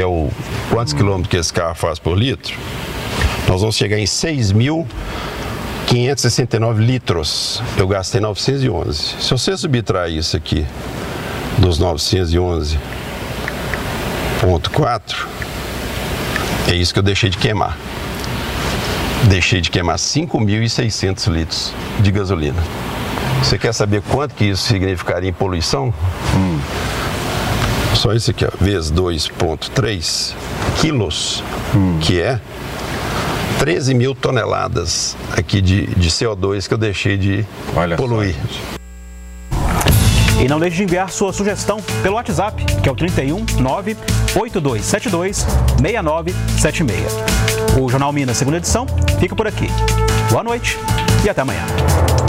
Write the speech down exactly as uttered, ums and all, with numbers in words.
é o quantos quilômetros que esse carro faz por litro, nós vamos chegar em seis mil quinhentos e sessenta e nove litros. Eu gastei novecentos e onze. Se você subtrair isso aqui dos novecentos e onze vírgula quatro, é isso que eu deixei de queimar. Deixei de queimar cinco mil e seiscentos litros de gasolina. Você quer saber quanto que isso significaria em poluição? Hum. Só isso aqui, ó, vezes dois vírgula três quilos, hum. que é treze mil toneladas aqui de, de C O dois que eu deixei de Olha poluir. Só. E não deixe de enviar sua sugestão pelo WhatsApp, que é o trinta e um, nove oito dois sete dois, seis nove sete seis. O Jornal Minas, segunda edição, fica por aqui. Boa noite e até amanhã.